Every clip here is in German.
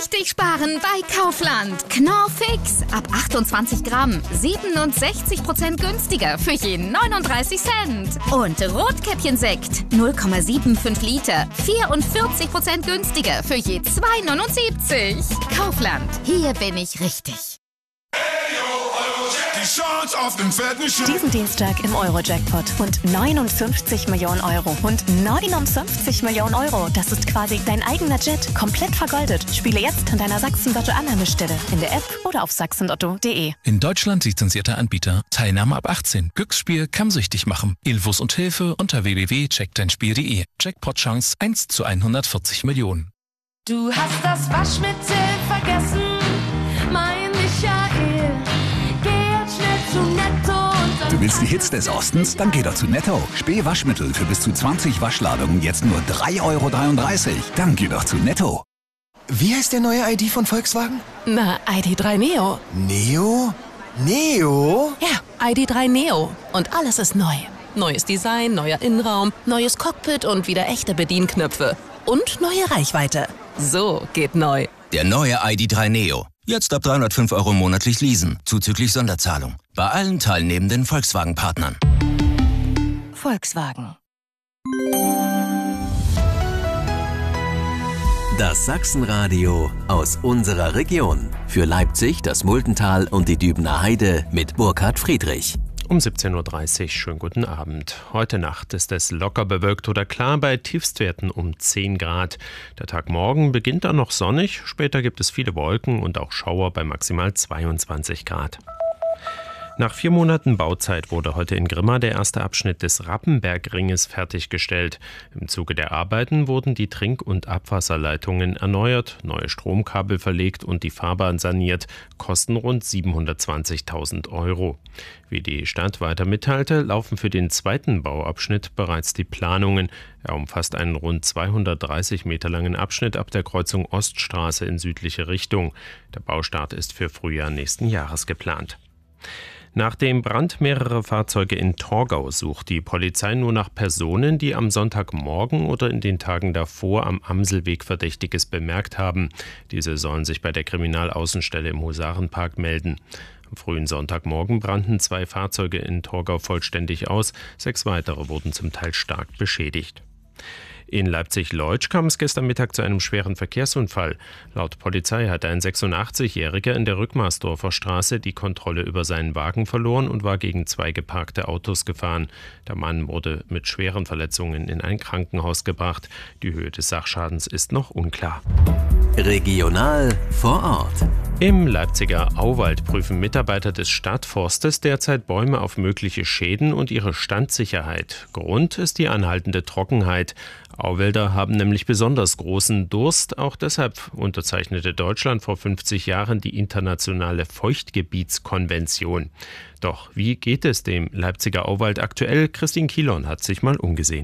richtig sparen bei Kaufland. Knorr Fix ab 28 Gramm, 67% günstiger für je 39 Cent. Und Rotkäppchensekt 0,75 Liter, 44% günstiger für je 2,79. Kaufland, hier bin ich richtig. Die Chance auf den fetten Schein. Diesen Dienstag im Euro-Jackpot. Und 59 Millionen Euro. Und 59 Millionen Euro. Das ist quasi dein eigener Jet. Komplett vergoldet. Spiele jetzt an deiner Sachsen-Lotto-Annahmestelle. In der App oder auf sachsenlotto.de. In Deutschland lizenzierter Anbieter. Teilnahme ab 18. Glücksspiel kann süchtig machen. Infos und Hilfe unter www.checkdeinspiel.de. Jackpot-Chance 1 zu 140 Millionen. Du hast das Waschmittel vergessen, mein Michael. Zu Netto. Du willst die Hits des Ostens? Dann geh doch zu Netto. Spee-Waschmittel für bis zu 20 Waschladungen jetzt nur 3,33 €. Dann geh doch zu Netto. Wie heißt der neue ID von Volkswagen? Na, ID.3 Neo. Neo? Neo? Ja, ID.3 Neo. Und alles ist neu. Neues Design, neuer Innenraum, neues Cockpit und wieder echte Bedienknöpfe. Und neue Reichweite. So geht neu. Der neue ID.3 Neo. Jetzt ab 305 € monatlich leasen, zuzüglich Sonderzahlung. Bei allen teilnehmenden Volkswagen-Partnern. Volkswagen. Das Sachsenradio aus unserer Region. Für Leipzig, das Muldental und die Dübener Heide mit Burkhard Friedrich. Um 17.30 Uhr, schönen guten Abend. Heute Nacht ist es locker bewölkt oder klar bei Tiefstwerten um 10 Grad. Der Tag morgen beginnt dann noch sonnig, später gibt es viele Wolken und auch Schauer bei maximal 22 Grad. Nach 4 Monaten Bauzeit wurde heute in Grimma der erste Abschnitt des Rappenbergringes fertiggestellt. Im Zuge der Arbeiten wurden die Trink- und Abwasserleitungen erneuert, neue Stromkabel verlegt und die Fahrbahn saniert, kosten rund 720.000 €. Wie die Stadt weiter mitteilte, laufen für den zweiten Bauabschnitt bereits die Planungen. Er umfasst einen rund 230 Meter langen Abschnitt ab der Kreuzung Oststraße in südliche Richtung. Der Baustart ist für Frühjahr nächsten Jahres geplant. Nach dem Brand mehrerer Fahrzeuge in Torgau sucht die Polizei nur nach Personen, die am Sonntagmorgen oder in den Tagen davor am Amselweg Verdächtiges bemerkt haben. Diese sollen sich bei der Kriminalaußenstelle im Husarenpark melden. Am frühen Sonntagmorgen brannten 2 Fahrzeuge in Torgau vollständig aus, 6 weitere wurden zum Teil stark beschädigt. In Leipzig-Leutsch kam es gestern Mittag zu einem schweren Verkehrsunfall. Laut Polizei hatte ein 86-Jähriger in der Rückmarsdorfer Straße die Kontrolle über seinen Wagen verloren und war gegen 2 geparkte Autos gefahren. Der Mann wurde mit schweren Verletzungen in ein Krankenhaus gebracht. Die Höhe des Sachschadens ist noch unklar. Regional vor Ort. Im Leipziger Auwald prüfen Mitarbeiter des Stadtforstes derzeit Bäume auf mögliche Schäden und ihre Standsicherheit. Grund ist die anhaltende Trockenheit. Auwälder haben nämlich besonders großen Durst. Auch deshalb unterzeichnete Deutschland vor 50 Jahren die internationale Feuchtgebietskonvention. Doch wie geht es dem Leipziger Auwald aktuell? Christine Kielon hat sich mal umgesehen.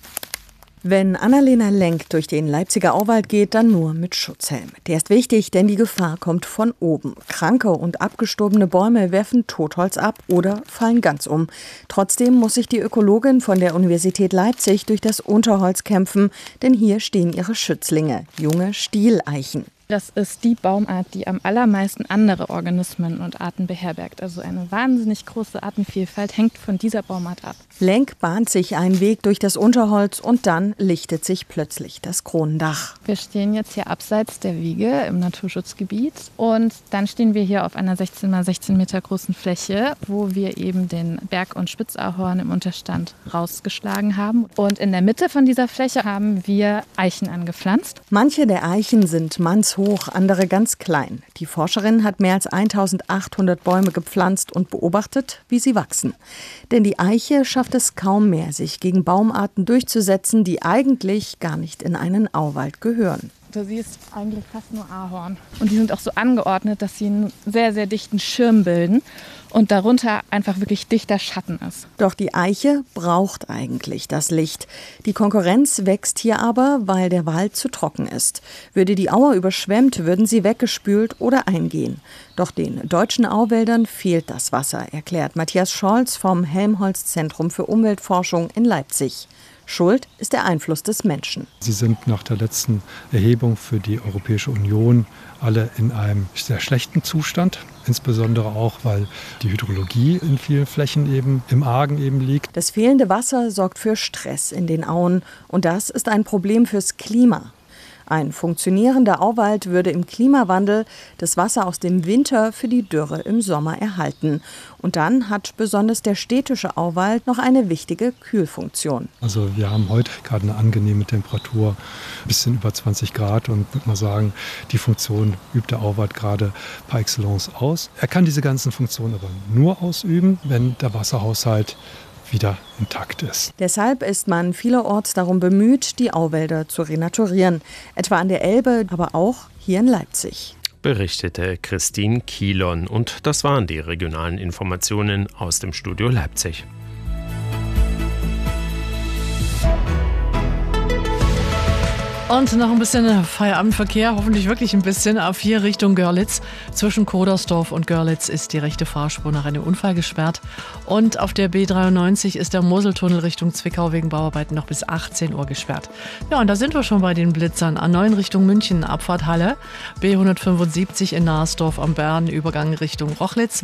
Wenn Annalena Lenk durch den Leipziger Auwald geht, dann nur mit Schutzhelm. Der ist wichtig, denn die Gefahr kommt von oben. Kranke und abgestorbene Bäume werfen Totholz ab oder fallen ganz um. Trotzdem muss sich die Ökologin von der Universität Leipzig durch das Unterholz kämpfen, denn hier stehen ihre Schützlinge, junge Stieleichen. Das ist die Baumart, die am allermeisten andere Organismen und Arten beherbergt. Also eine wahnsinnig große Artenvielfalt hängt von dieser Baumart ab. Lenk bahnt sich einen Weg durch das Unterholz und dann lichtet sich plötzlich das Kronendach. Wir stehen jetzt hier abseits der Wiege im Naturschutzgebiet und dann stehen wir hier auf einer 16 x 16 Meter großen Fläche, wo wir eben den Berg- und Spitzahorn im Unterstand rausgeschlagen haben. Und in der Mitte von dieser Fläche haben wir Eichen angepflanzt. Manche der Eichen sind mannshoch, andere ganz klein. Die Forscherin hat mehr als 1800 Bäume gepflanzt und beobachtet, wie sie wachsen. Denn die Eiche schafft es kaum mehr, sich gegen Baumarten durchzusetzen, die eigentlich gar nicht in einen Auwald gehören. Du siehst eigentlich fast nur Ahorn. Und die sind auch so angeordnet, dass sie einen sehr, sehr dichten Schirm bilden und darunter einfach wirklich dichter Schatten ist. Doch die Eiche braucht eigentlich das Licht. Die Konkurrenz wächst hier aber, weil der Wald zu trocken ist. Würde die Auer überschwemmt, würden sie weggespült oder eingehen. Doch den deutschen Auwäldern fehlt das Wasser, erklärt Matthias Scholz vom Helmholtz Zentrum für Umweltforschung in Leipzig. Schuld ist der Einfluss des Menschen. Sie sind nach der letzten Erhebung für die Europäische Union alle in einem sehr schlechten Zustand. Insbesondere auch, weil die Hydrologie in vielen Flächen eben im Argen eben liegt. Das fehlende Wasser sorgt für Stress in den Auen und das ist ein Problem fürs Klima. Ein funktionierender Auwald würde im Klimawandel das Wasser aus dem Winter für die Dürre im Sommer erhalten. Und dann hat besonders der städtische Auwald noch eine wichtige Kühlfunktion. Also wir haben heute gerade eine angenehme Temperatur, ein bisschen über 20 Grad. Und ich würde mal sagen, die Funktion übt der Auwald gerade par excellence aus. Er kann diese ganzen Funktionen aber nur ausüben, wenn der Wasserhaushalt wieder intakt ist. Deshalb ist man vielerorts darum bemüht, die Auwälder zu renaturieren. Etwa an der Elbe, aber auch hier in Leipzig. Berichtete Christine Kielon. Und das waren die regionalen Informationen aus dem Studio Leipzig. Und noch ein bisschen Feierabendverkehr, hoffentlich wirklich ein bisschen, A4 Richtung Görlitz. Zwischen Kodersdorf und Görlitz ist die rechte Fahrspur nach einem Unfall gesperrt. Und auf der B93 ist der Moseltunnel Richtung Zwickau wegen Bauarbeiten noch bis 18 Uhr gesperrt. Ja, und da sind wir schon bei den Blitzern. A9 Richtung München, Abfahrt Halle. B175 in Narsdorf am Bern, Übergang Richtung Rochlitz.